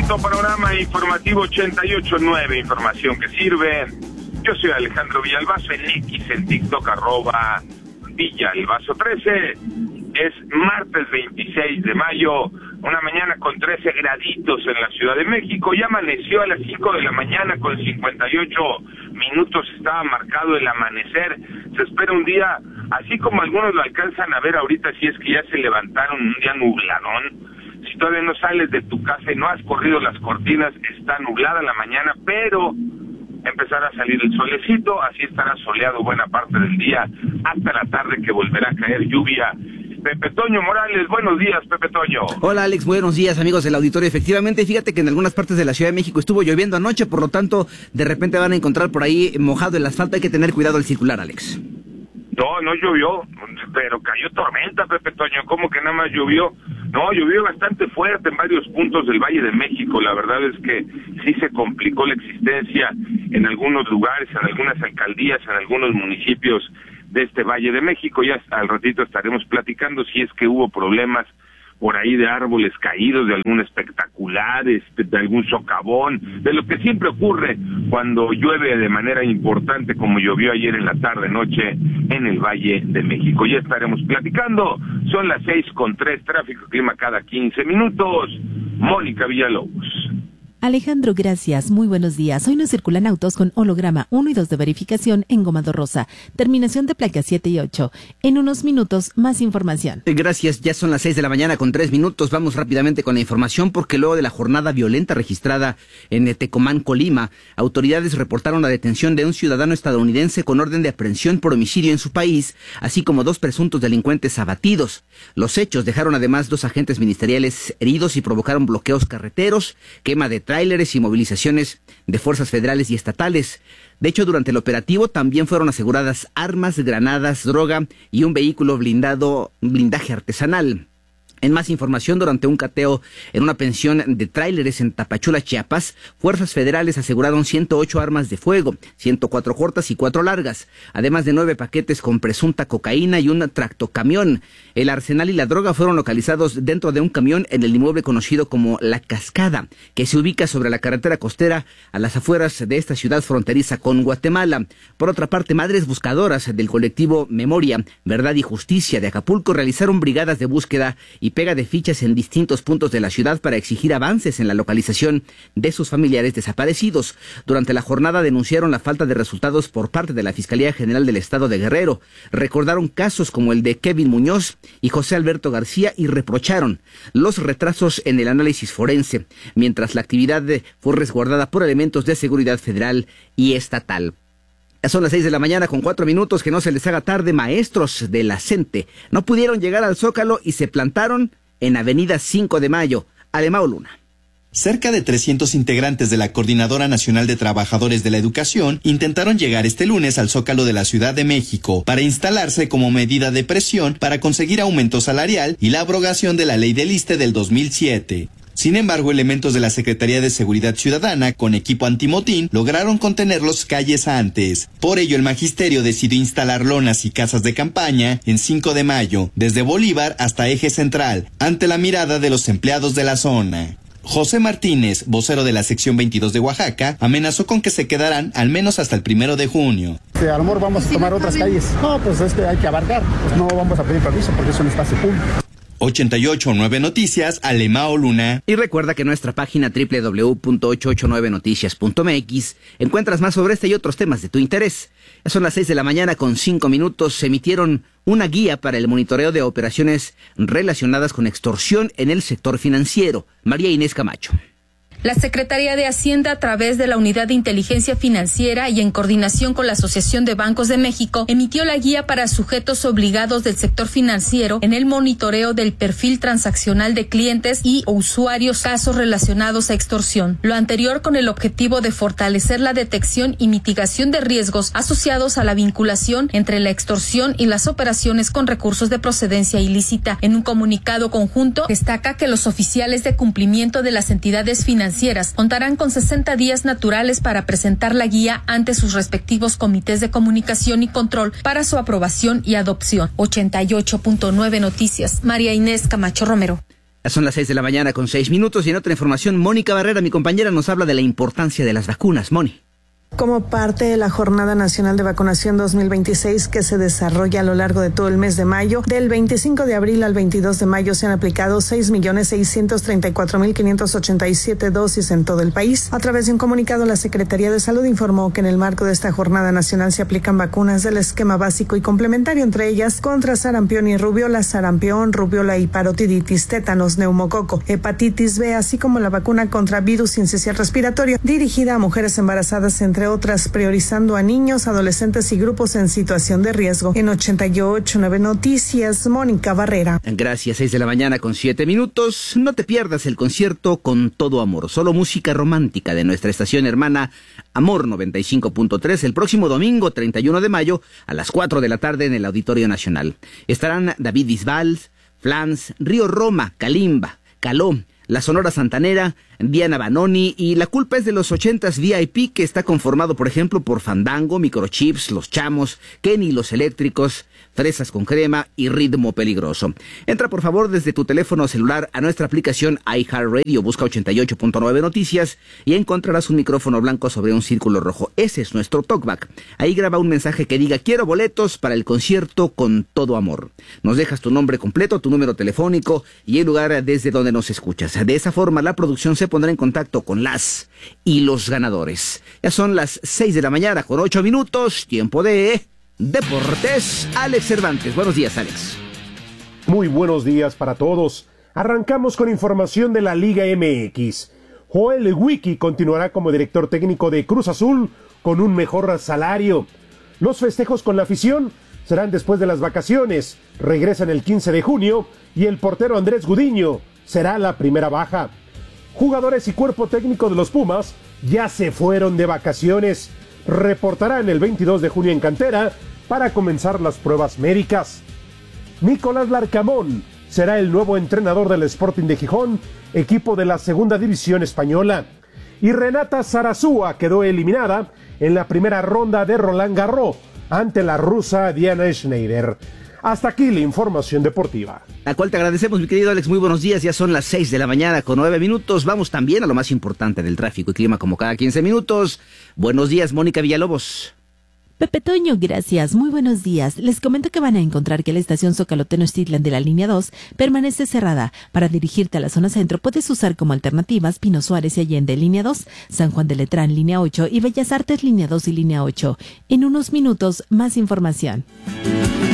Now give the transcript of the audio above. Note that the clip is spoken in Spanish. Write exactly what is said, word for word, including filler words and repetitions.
Quinto panorama informativo ochenta y ocho punto nueve, información que sirve. Yo soy Alejandro Villalbazo, en X, en TikTok, arroba Villalbazo trece. Es martes veintiséis de mayo, una mañana con trece graditos en la Ciudad de México. Ya amaneció a las cinco de la mañana con cincuenta y ocho minutos, estaba marcado el amanecer. Se espera un día, así como algunos lo alcanzan a ver ahorita, si es que ya se levantaron, un día nubladón. Si todavía no sales de tu casa y no has corrido las cortinas, está nublada la mañana, pero empezará a salir el solecito, así estará soleado buena parte del día, hasta la tarde que volverá a caer lluvia. Pepe Toño Morales, buenos días, Pepe Toño. Hola, Alex, buenos días, amigos del auditorio. Efectivamente, fíjate que en algunas partes de la Ciudad de México estuvo lloviendo anoche, por lo tanto, de repente van a encontrar por ahí mojado el asfalto. Hay que tener cuidado al circular, Alex. No, no llovió, pero cayó tormenta, Pepe Toño. ¿Cómo que nada más llovió? No, llovió bastante fuerte en varios puntos del Valle de México. La verdad es que sí se complicó la existencia en algunos lugares, en algunas alcaldías, en algunos municipios de este Valle de México. Ya al ratito estaremos platicando si es que hubo problemas por ahí de árboles caídos, de algún espectacular, este, de algún socavón, de lo que siempre ocurre cuando llueve de manera importante, como llovió ayer en la tarde-noche en el Valle de México. Ya estaremos platicando. Son las seis con tres, tráfico y clima cada quince minutos. Mónica Villalobos. Alejandro, gracias. Muy buenos días. Hoy nos circulan autos con holograma uno y dos de verificación en Gomado Rosa. Terminación de placas siete y ocho. En unos minutos, más información. Gracias. Ya son las seis de la mañana con tres minutos. Vamos rápidamente con la información porque luego de la jornada violenta registrada en Tecomán, Colima, autoridades reportaron la detención de un ciudadano estadounidense con orden de aprehensión por homicidio en su país, así como dos presuntos delincuentes abatidos. Los hechos dejaron además dos agentes ministeriales heridos y provocaron bloqueos carreteros, quema de tráileres y movilizaciones de fuerzas federales y estatales. De hecho, durante el operativo también fueron aseguradas armas, granadas, droga y un vehículo blindado, blindaje artesanal. En más información, durante un cateo en una pensión de tráileres en Tapachula, Chiapas, fuerzas federales aseguraron ciento ocho armas de fuego, ciento cuatro cortas y cuatro largas, además de nueve paquetes con presunta cocaína y un tractocamión. El arsenal y la droga fueron localizados dentro de un camión en el inmueble conocido como La Cascada, que se ubica sobre la carretera costera a las afueras de esta ciudad fronteriza con Guatemala. Por otra parte, madres buscadoras del colectivo Memoria, Verdad y Justicia de Acapulco realizaron brigadas de búsqueda y y pega de fichas en distintos puntos de la ciudad para exigir avances en la localización de sus familiares desaparecidos. Durante la jornada denunciaron la falta de resultados por parte de la Fiscalía General del Estado de Guerrero. Recordaron casos como el de Kevin Muñoz y José Alberto García y reprocharon los retrasos en el análisis forense, mientras la actividad fue resguardada por elementos de seguridad federal y estatal. Ya son las seis de la mañana con cuatro minutos, que no se les haga tarde. Maestros de la CENTE no pudieron llegar al Zócalo y se plantaron en Avenida cinco de Mayo. Alemao Luna. Cerca de trescientos integrantes de la Coordinadora Nacional de Trabajadores de la Educación intentaron llegar este lunes al Zócalo de la Ciudad de México para instalarse como medida de presión para conseguir aumento salarial y la abrogación de la Ley del ISSSTE del dos mil siete. Sin embargo, elementos de la Secretaría de Seguridad Ciudadana, con equipo antimotín, lograron contenerlos calles antes. Por ello, el magisterio decidió instalar lonas y casas de campaña en cinco de Mayo, desde Bolívar hasta Eje Central, ante la mirada de los empleados de la zona. José Martínez, vocero de la sección veintidós de Oaxaca, amenazó con que se quedarán al menos hasta el primero de junio. A lo mejor vamos a tomar otras calles. No, pues es que hay que abarcar. Pues no vamos a pedir permiso porque es un espacio público. ochenta y ocho punto nueve Noticias, Alemao Luna. Y recuerda que en nuestra página doble u doble u doble u punto ochocientos ochenta y nueve noticias punto m x encuentras más sobre este y otros temas de tu interés. Ya son las seis de la mañana con cinco minutos. Se emitieron una guía para el monitoreo de operaciones relacionadas con extorsión en el sector financiero. María Inés Camacho. La Secretaría de Hacienda, a través de la Unidad de Inteligencia Financiera y en coordinación con la Asociación de Bancos de México, emitió la guía para sujetos obligados del sector financiero en el monitoreo del perfil transaccional de clientes y usuarios, casos relacionados a extorsión. Lo anterior con el objetivo de fortalecer la detección y mitigación de riesgos asociados a la vinculación entre la extorsión y las operaciones con recursos de procedencia ilícita. En un comunicado conjunto, destaca que los oficiales de cumplimiento de las entidades financieras contarán con sesenta días naturales para presentar la guía ante sus respectivos comités de comunicación y control para su aprobación y adopción. ochenta y ocho punto nueve Noticias, María Inés Camacho Romero. Son las seis de la mañana con seis minutos y en otra información, Mónica Barrera, mi compañera, nos habla de la importancia de las vacunas. Moni. Como parte de la Jornada Nacional de Vacunación dos mil veintiséis que se desarrolla a lo largo de todo el mes de mayo, del veinticinco de abril al veintidós de mayo se han aplicado seis millones seiscientos treinta y cuatro mil quinientas ochenta y siete dosis en todo el país. A través de un comunicado, la Secretaría de Salud informó que en el marco de esta Jornada Nacional se aplican vacunas del esquema básico y complementario, entre ellas contra sarampión y rubiola, sarampión, rubiola y parotiditis, tétanos, neumococo, hepatitis B, así como la vacuna contra virus sincicial respiratorio, dirigida a mujeres embarazadas, entre otras, priorizando a niños, adolescentes y grupos en situación de riesgo. En ochenta y ocho punto nueve Noticias, Mónica Barrera. Gracias, seis de la mañana con siete minutos. No te pierdas el concierto Con Todo Amor, solo música romántica de nuestra estación hermana Amor noventa y cinco punto tres, el próximo domingo treinta y uno de mayo a las cuatro de la tarde en el Auditorio Nacional. Estarán David Bisbal, Flans, Río Roma, Kalimba, Caló, La Sonora Santanera, Diana Banoni y La Culpa es de los ochentas V I P, que está conformado, por ejemplo, por Fandango, Microchips, Los Chamos, Kenny, Los Eléctricos, Fresas con Crema y Ritmo Peligroso. Entra, por favor, desde tu teléfono celular a nuestra aplicación iHeartRadio, busca ochenta y ocho punto nueve Noticias y encontrarás un micrófono blanco sobre un círculo rojo. Ese es nuestro talkback. Ahí graba un mensaje que diga: quiero boletos para el concierto Con Todo Amor. Nos dejas tu nombre completo, tu número telefónico y el lugar desde donde nos escuchas. De esa forma, la producción se pondrá en contacto con las y los ganadores. Ya son las seis de la mañana con ocho minutos, tiempo de Deportes. Alex Cervantes. Buenos días, Alex. Muy buenos días para todos. Arrancamos con información de la Liga M X. Joel Wiki continuará como director técnico de Cruz Azul con un mejor salario. Los festejos con la afición serán después de las vacaciones. Regresan el quince de junio y el portero Andrés Gudiño será la primera baja. Jugadores y cuerpo técnico de los Pumas ya se fueron de vacaciones. Reportarán el veintidós de junio en cantera para comenzar las pruebas médicas. Nicolás Larcamón será el nuevo entrenador del Sporting de Gijón, equipo de la segunda división española. Y Renata Zarazúa quedó eliminada en la primera ronda de Roland Garros ante la rusa Diana Schneider. Hasta aquí la información deportiva. La cual te agradecemos, mi querido Alex. Muy buenos días. Ya son las seis de la mañana con nueve minutos. Vamos también a lo más importante del tráfico y clima como cada quince minutos. Buenos días, Mónica Villalobos. Pepe Toño, gracias. Muy buenos días. Les comento que van a encontrar que la estación Zócalo Tenochtitlan de la línea dos permanece cerrada. Para dirigirte a la zona centro puedes usar como alternativas Pino Suárez y Allende, línea dos, San Juan de Letrán, línea ocho y Bellas Artes, línea dos y línea ocho. En unos minutos, más información.